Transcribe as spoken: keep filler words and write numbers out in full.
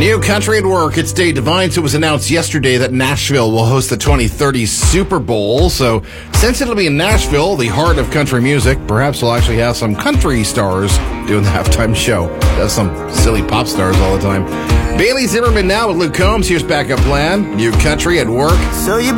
New Country at Work. It's Dave Devine. So it was announced yesterday that Nashville will host the twenty thirty Super Bowl. So since it'll be in Nashville, the heart of country music, perhaps we'll actually have some country stars doing the halftime show. That's some silly pop stars all the time. Bailey Zimmerman now with Luke Combs. Here's Backup Plan. New Country at Work. So you